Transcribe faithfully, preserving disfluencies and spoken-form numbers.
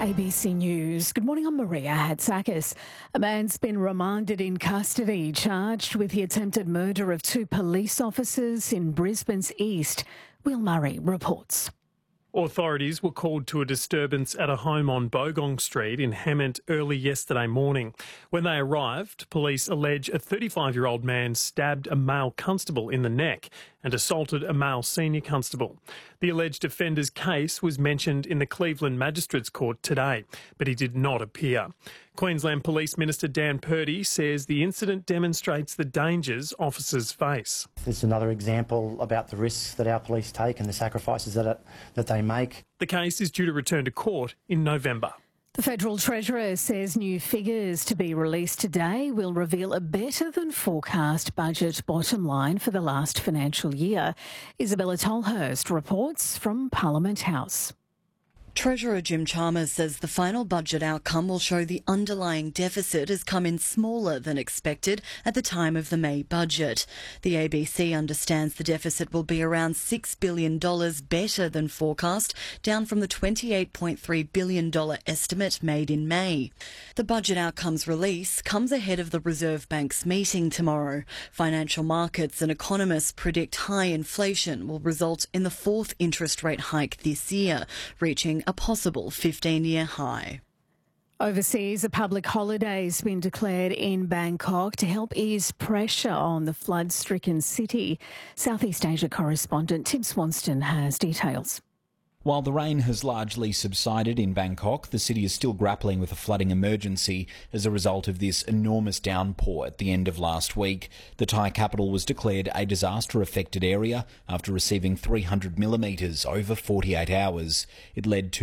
A B C News. Good morning, I'm Maria Hatzakis. A man's been remanded in custody, charged with the attempted murder of two police officers in Brisbane's east. Will Murray reports. Authorities were called to a disturbance at a home on Bogong Street in Hement early yesterday morning. When they arrived, police allege a thirty-five-year-old man stabbed a male constable in the neck and assaulted a male senior constable. The alleged offender's case was mentioned in the Cleveland Magistrates Court today, but he did not appear. Queensland Police Minister Dan Purdy says the incident demonstrates the dangers officers face. It's another example about the risks that our police take and the sacrifices that, it, that they make. The case is due to return to court in November. The Federal Treasurer says new figures to be released today will reveal a better than forecast budget bottom line for the last financial year. Isabella Tolhurst reports from Parliament House. Treasurer Jim Chalmers says the final budget outcome will show the underlying deficit has come in smaller than expected at the time of the May budget. The A B C understands the deficit will be around six billion dollars better than forecast, down from the twenty-eight point three billion dollars estimate made in May. The budget outcomes release comes ahead of the Reserve Bank's meeting tomorrow. Financial markets and economists predict high inflation will result in the fourth interest rate hike this year, reaching a possible fifteen-year high. Overseas, a public holiday has been declared in Bangkok to help ease pressure on the flood-stricken city. Southeast Asia correspondent Tim Swanston has details. While the rain has largely subsided in Bangkok, the city is still grappling with a flooding emergency as a result of this enormous downpour at the end of last week. The Thai capital was declared a disaster-affected area after receiving three hundred millimetres over forty-eight hours. It led to